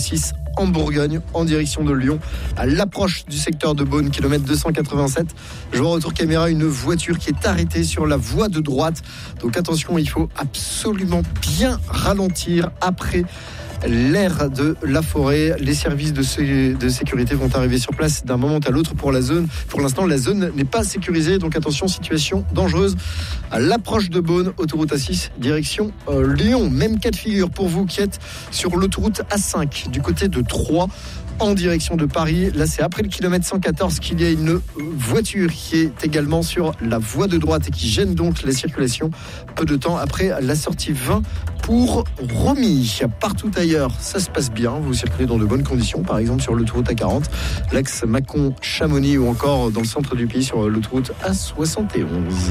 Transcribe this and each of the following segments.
A6 en Bourgogne, en direction de Lyon, à l'approche du secteur de Beaune, kilomètre 287. Je vois retour caméra une voiture qui est arrêtée sur la voie de droite. Donc attention, il faut absolument bien ralentir après l'aire de la forêt. Les services de sécurité vont arriver sur place d'un moment à l'autre pour la zone. Pour l'instant, la zone n'est pas sécurisée, donc attention, situation dangereuse à l'approche de Beaune, autoroute A6, direction Lyon. Même cas de figure pour vous qui êtes sur l'autoroute A5 du côté de Troyes, en direction de Paris. Là, c'est après le kilomètre 114 qu'il y a une voiture qui est également sur la voie de droite et qui gêne donc la circulation peu de temps après la sortie 20 pour Romilly. Partout ailleurs, ça se passe bien. Vous circulez dans de bonnes conditions, par exemple sur l'autoroute A40, l'axe Mâcon-Chamonix ou encore dans le centre du pays sur l'autoroute A71.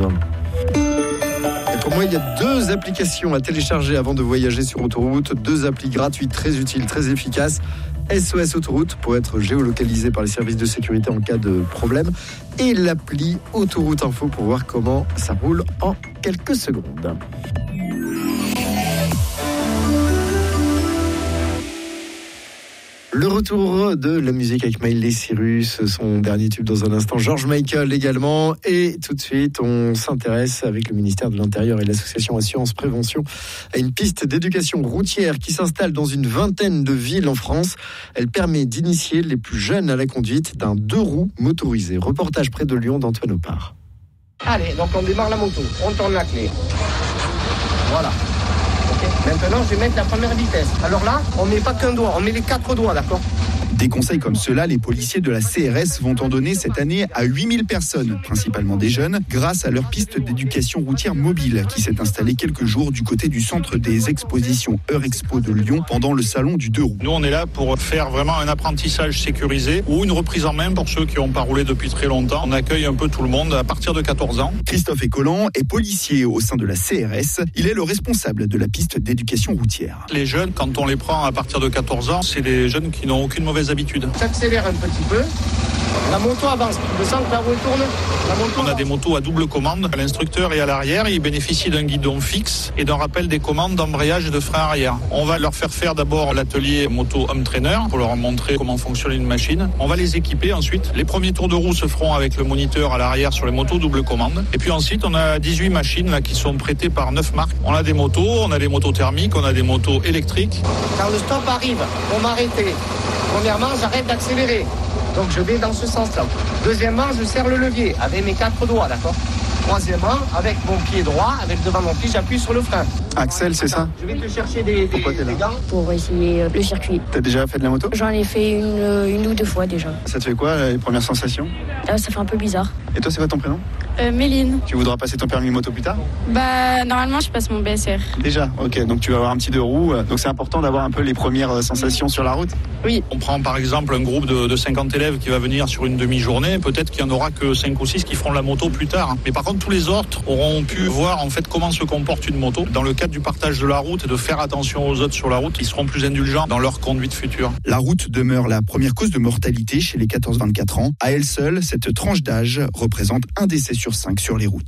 Et pour moi, il y a 2 applications à télécharger avant de voyager sur autoroute. 2 applis gratuites, très utiles, très efficaces. SOS Autoroute pour être géolocalisé par les services de sécurité en cas de problème. Et l'appli Autoroute Info pour voir comment ça roule en quelques secondes. Le retour de la musique avec Miley Cyrus, son dernier tube dans un instant, George Michael également. Et tout de suite, on s'intéresse avec le ministère de l'Intérieur et l'association Assurance Prévention à une piste d'éducation routière qui s'installe dans une vingtaine de villes en France. Elle permet d'initier les plus jeunes à la conduite d'un 2 roues motorisé. Reportage près de Lyon d'Antoine Opar. Allez, donc on démarre la moto, on tourne la clé. Voilà. Maintenant, je vais mettre la première vitesse. Alors là, on met pas qu'un doigt, on met les 4 doigts, d'accord ? Des conseils comme ceux-là, les policiers de la CRS vont en donner cette année à 8000 personnes, principalement des jeunes, grâce à leur piste d'éducation routière mobile qui s'est installée quelques jours du côté du centre des expositions Eurexpo de Lyon pendant le salon du 2 roues. Nous, on est là pour faire vraiment un apprentissage sécurisé ou une reprise en main pour ceux qui n'ont pas roulé depuis très longtemps. On accueille un peu tout le monde à partir de 14 ans. Christophe Écolan est policier au sein de la CRS. Il est le responsable de la piste d'éducation routière. Les jeunes, quand on les prend à partir de 14 ans, c'est des jeunes qui n'ont aucune mauvaise habitude. J'accélère un petit peu. La moto avance. Je sens que la roue tourne. On a des motos à double commande. L'instructeur est à l'arrière. Il bénéficie d'un guidon fixe et d'un rappel des commandes d'embrayage et de frein arrière. On va leur faire d'abord l'atelier moto home trainer pour leur montrer comment fonctionne une machine. On va les équiper ensuite. Les premiers tours de roue se feront avec le moniteur à l'arrière sur les motos double commande. Et puis ensuite, on a 18 machines là, qui sont prêtées par 9 marques. On a des motos thermiques, on a des motos électriques. Quand le stop arrive, on m'arrête. Premièrement, j'arrête d'accélérer. Donc je vais dans ce sens-là. Deuxièmement, je serre le levier avec mes 4 doigts, d'accord ? Troisièmement, avec mon pied droit, avec devant mon pied, j'appuie sur le frein. Axel, c'est ça ? Je vais te chercher des gants. Pour essayer le circuit. T'as déjà fait de la moto ? J'en ai fait une ou 2 fois déjà. Ça te fait quoi, les premières sensations ? Ça fait un peu bizarre. Et toi, c'est quoi ton prénom ? Méline. Tu voudras passer ton permis moto plus tard ? Normalement, je passe mon BSR. Déjà, ok. Donc tu vas avoir un petit 2 roues. Donc c'est important d'avoir un peu les premières sensations sur la route ? Oui. On prend par exemple un groupe de 50 élèves qui va venir sur une demi-journée. Peut-être qu'il n'y en aura que 5 ou 6 qui feront la moto plus tard. Mais par contre, tous les autres auront pu voir en fait comment se comporte une moto. Dans le cadre du partage de la route et de faire attention aux autres sur la route, ils seront plus indulgents dans leur conduite future. La route demeure la première cause de mortalité chez les 14-24 ans. À elle seule, cette tranche d'âge représente un décès sur 5 sur les routes.